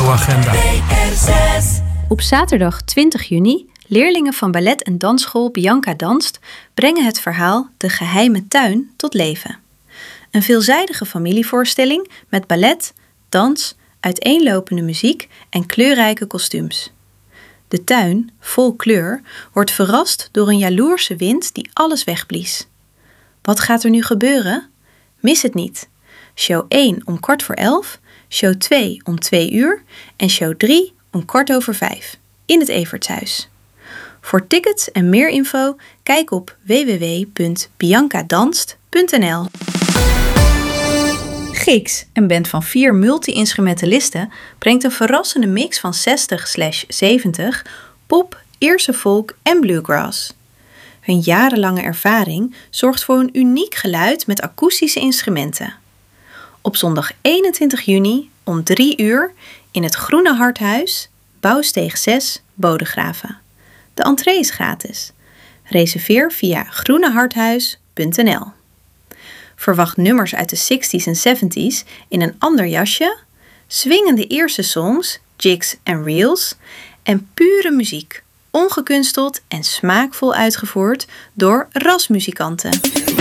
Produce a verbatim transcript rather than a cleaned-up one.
radioagenda. Op zaterdag twintig juni, leerlingen van ballet- en dansschool Bianca Danst brengen het verhaal De Geheime Tuin tot leven. Een veelzijdige familievoorstelling met ballet, dans, uiteenlopende muziek en kleurrijke kostuums. De tuin, vol kleur, wordt verrast door een jaloerse wind die alles wegblies. Wat gaat er nu gebeuren? Mis het niet. Show één om kwart voor elf, show twee om twee uur en show drie om kwart over vijf in het Evertshuis. Voor tickets en meer info kijk op w w w punt biancadanst punt n l. Giks, een band van vier multi-instrumentalisten, brengt een verrassende mix van zestig slash zeventig, pop, Ierse folk en bluegrass. Hun jarenlange ervaring zorgt voor een uniek geluid met akoestische instrumenten. Op zondag eenentwintig juni om drie uur in het Groene Harthuis, Bouwsteeg zes, Bodegraven. De entree is gratis. Reserveer via groeneharthuis punt n l. Verwacht nummers uit de zestig's en zeventig's in een ander jasje, swingende Ierse songs, jigs en reels en pure muziek, ongekunsteld en smaakvol uitgevoerd door rasmuzikanten.